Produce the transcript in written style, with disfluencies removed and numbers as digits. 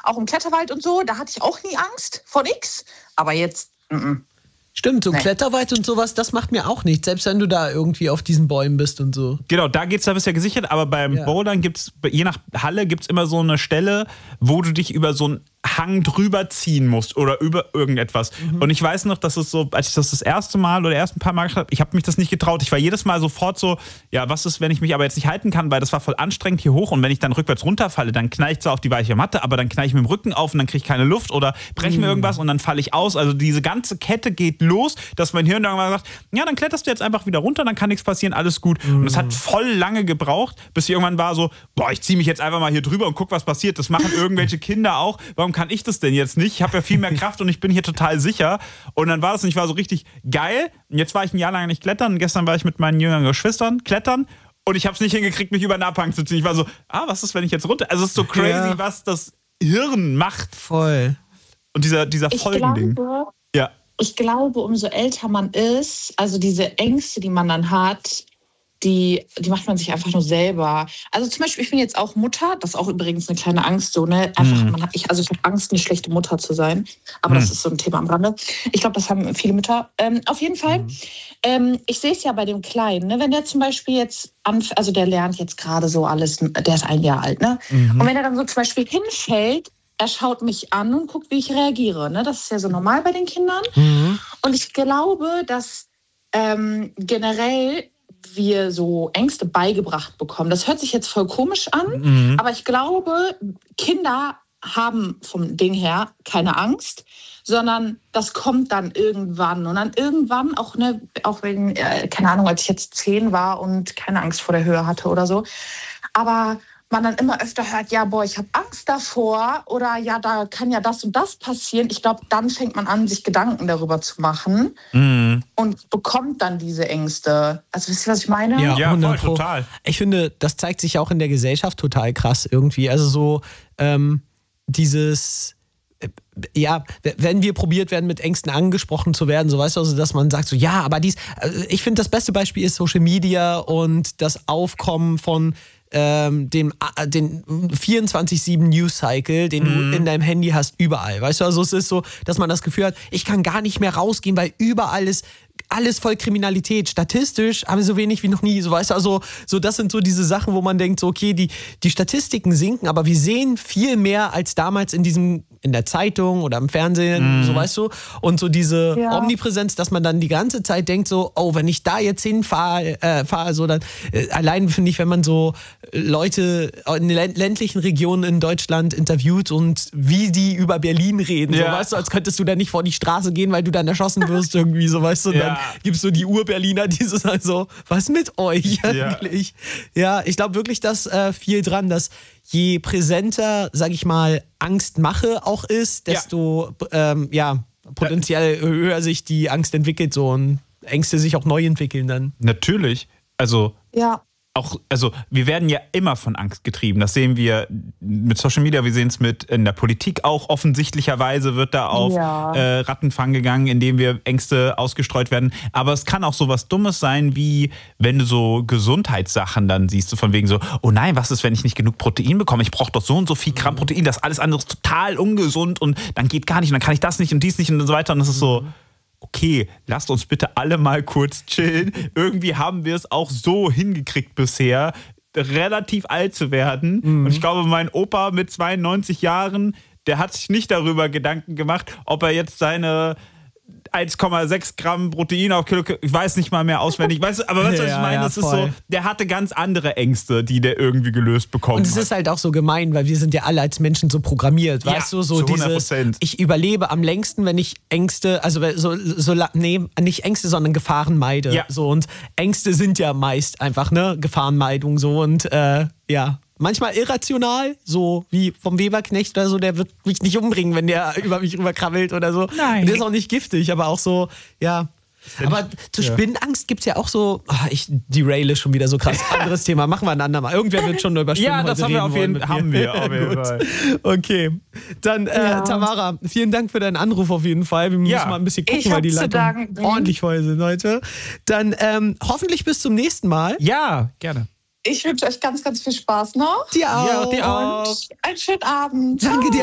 auch im Kletterwald und so, da hatte ich auch nie Angst vor nix. Aber jetzt, Stimmt, so Kletterwald und sowas, das macht mir auch nichts, selbst wenn du da irgendwie auf diesen Bäumen bist und so. Genau, da bist du ja gesichert, aber beim Bouldern gibt's, je nach Halle gibt's immer so eine Stelle, wo du dich über so einen Hang drüber ziehen musst oder über irgendetwas. Und ich weiß noch, dass es so, als ich das erste Mal oder erst ein paar Mal gemacht habe, ich habe mich das nicht getraut. Ich war jedes Mal sofort so, ja, was ist, wenn ich mich aber jetzt nicht halten kann, weil das war voll anstrengend hier hoch und wenn ich dann rückwärts runterfalle, dann knall ich zwar auf die weiche Matte, aber dann knall ich mit dem Rücken auf und dann kriege ich keine Luft oder breche mir irgendwas und dann falle ich aus. Also diese ganze Kette geht los, dass mein Hirn irgendwann sagt, ja, dann kletterst du jetzt einfach wieder runter, dann kann nichts passieren, alles gut. Und es hat voll lange gebraucht, bis ich irgendwann war so, boah, ich ziehe mich jetzt einfach mal hier drüber und guck, was passiert. Das machen irgendwelche Kinder auch. Warum kann ich das denn jetzt nicht? Ich habe ja viel mehr Kraft und ich bin hier total sicher. Und dann war das und ich war so richtig geil. Und jetzt war ich ein Jahr lang nicht klettern und gestern war ich mit meinen jüngeren Geschwistern klettern und ich habe es nicht hingekriegt, mich über einen Abhang zu ziehen. Ich war so, was ist, wenn ich jetzt runter... Also es ist so crazy, was das Hirn macht. Voll. Und dieser Folgending. Ich glaube, umso älter man ist, also diese Ängste, die man dann hat, die macht man sich einfach nur selber. Also zum Beispiel, ich bin jetzt auch Mutter, das ist auch übrigens eine kleine Angst, so, ne? Einfach, ich habe Angst, eine schlechte Mutter zu sein. Aber das ist so ein Thema am Rande. Ich glaube, das haben viele Mütter. Auf jeden Fall, ich sehe es ja bei dem Kleinen, ne? Wenn der zum Beispiel jetzt, also der lernt jetzt gerade so alles, der ist 1 Jahr alt, ne? Und wenn er dann so zum Beispiel hinfällt, er schaut mich an und guckt, wie ich reagiere. Ne? Das ist ja so normal bei den Kindern. Und ich glaube, dass generell wir so Ängste beigebracht bekommen. Das hört sich jetzt voll komisch an, aber ich glaube, Kinder haben vom Ding her keine Angst, sondern das kommt dann irgendwann. Und dann irgendwann, auch wegen, keine Ahnung, als ich jetzt 10 war und keine Angst vor der Höhe hatte oder so, aber man dann immer öfter hört, ja, boah, ich habe Angst davor oder ja, da kann ja das und das passieren. Ich glaube, dann fängt man an, sich Gedanken darüber zu machen und bekommt dann diese Ängste. Also wisst ihr, was ich meine? Ja, voll, total. Ich finde, das zeigt sich auch in der Gesellschaft total krass irgendwie. Also so dieses... Ja, wenn wir probiert werden, mit Ängsten angesprochen zu werden, so weißt du, also, dass man sagt so, ja, aber ich finde, das beste Beispiel ist Social Media und das Aufkommen von den 24/7 News-Cycle, den du in deinem Handy hast, überall. Weißt du, also es ist so, dass man das Gefühl hat, ich kann gar nicht mehr rausgehen, weil überall ist alles voll Kriminalität. Statistisch haben wir so wenig wie noch nie. So, weißt du, also so, das sind so diese Sachen, wo man denkt, so, okay, die Statistiken sinken, aber wir sehen viel mehr als damals in der Zeitung oder im Fernsehen, so, weißt du. Und so diese Omnipräsenz, dass man dann die ganze Zeit denkt, so, oh, wenn ich da jetzt hinfahre, so dann, allein finde ich, wenn man so Leute in ländlichen Regionen in Deutschland interviewt und wie die über Berlin reden, so, weißt du, als könntest du da nicht vor die Straße gehen, weil du dann erschossen wirst irgendwie, so, weißt du, und dann gibst du die Ur-Berliner, die so sagen so, was mit euch eigentlich? Ja, ich glaube wirklich, dass viel dran, dass je präsenter, sag ich mal, Angstmache auch ist, desto potenziell höher sich die Angst entwickelt so und Ängste sich auch neu entwickeln dann. Natürlich. Also wir werden ja immer von Angst getrieben. Das sehen wir mit Social Media, wir sehen es in der Politik auch. Offensichtlicherweise wird da auf Rattenfang gegangen, indem wir Ängste ausgestreut werden. Aber es kann auch so was Dummes sein, wie wenn du so Gesundheitssachen dann siehst, so von wegen so, oh nein, was ist, wenn ich nicht genug Protein bekomme? Ich brauche doch so und so viel Gramm Protein, das alles andere ist total ungesund und dann geht gar nicht und dann kann ich das nicht und dies nicht und so weiter. Und das ist so... Okay, lasst uns bitte alle mal kurz chillen. Irgendwie haben wir es auch so hingekriegt bisher, relativ alt zu werden. Und ich glaube, mein Opa mit 92 Jahren, der hat sich nicht darüber Gedanken gemacht, ob er jetzt seine 1,6 Gramm Protein auf Kilo, ich weiß nicht mal mehr auswendig, weißt du, aber weißt du, was ich meine? Das ist so, der hatte ganz andere Ängste, die der irgendwie gelöst bekommen hat. Und es ist halt auch so gemein, weil wir sind ja alle als Menschen so programmiert, weißt du, so dieses, ich überlebe am längsten, wenn ich Ängste, also nicht Ängste, sondern Gefahren meide. Ja. So, und Ängste sind ja meist einfach, ne, Gefahrenmeidung so und manchmal irrational, so wie vom Weberknecht oder so, der wird mich nicht umbringen, wenn der über mich rüberkrabbelt oder so. Nein. Und der ist auch nicht giftig, aber auch so, ja. Aber zur Spinnenangst gibt es ja auch so, ich deraile schon wieder so krass. Anderes Thema, machen wir ein andermal. Irgendwer wird schon über Spinnen das haben wir auf jeden Fall. Okay, dann Tamara, vielen Dank für deinen Anruf auf jeden Fall. Wir müssen mal ein bisschen gucken, weil die Leitungen ordentlich voll sind heute. Dann hoffentlich bis zum nächsten Mal. Ja, gerne. Ich wünsche euch ganz, ganz viel Spaß noch. Dir auch. Und einen schönen Abend. Danke dir.